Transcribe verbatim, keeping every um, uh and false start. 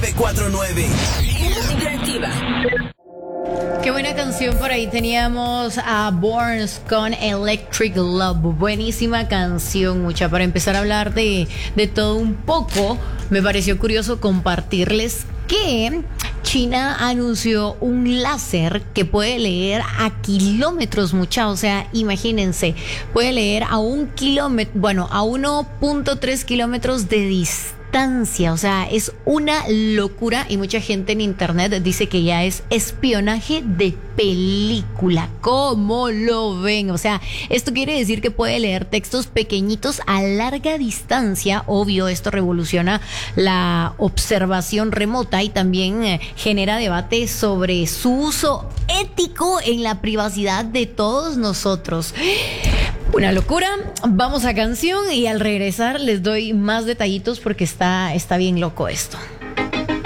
nueve cuatro nueve. Interactiva. Qué buena canción, por ahí teníamos a Borns con Electric Love. Buenísima canción, mucha. Para empezar a hablar de, de todo un poco, me pareció curioso compartirles que China anunció un láser que puede leer a kilómetros, mucha. O sea, imagínense, puede leer a un kilómetro, bueno, a uno punto tres kilómetros de distancia. O sea, es una locura y mucha gente en internet dice que ya es espionaje de película. ¿Cómo lo ven? O sea, esto quiere decir que puede leer textos pequeñitos a larga distancia. Obvio, esto revoluciona la observación remota y también eh, genera debate sobre su uso ético en la privacidad de todos nosotros. Una locura. Vamos a canción y al regresar les doy más detallitos porque está, está bien loco esto.